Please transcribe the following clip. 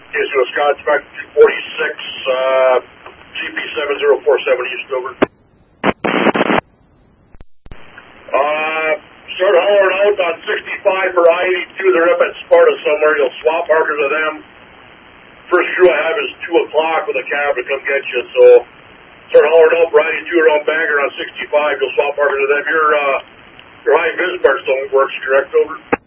Okay, so Scott, back 246, GP 7047 East, over. Start hollering out on 65 for I-82. They're up at Sparta somewhere. You'll swap markers with them. First crew I have is 2 o'clock with a cab to come get you. So start hollering out for I-82 around Bangor on 65. You'll swap markers with them. Your high vis bar zone works, correct, over?